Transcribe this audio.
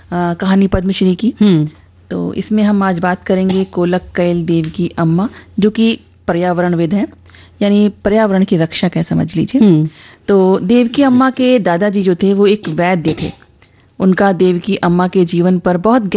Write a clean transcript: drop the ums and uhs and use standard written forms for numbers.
कहानी पद्मश्री की। तो इसमें हम आज बात करेंगे कोलक्कैल देवकी अम्मा, जो कि पर्यावरणविद हैं, यानी पर्यावरण की रक्षक है समझ लीजिए। तो देवकी अम्मा के दादाजी जो थे वो एक वैद्य थे। उनका देवकी अम्मा के जीवन पर बहुत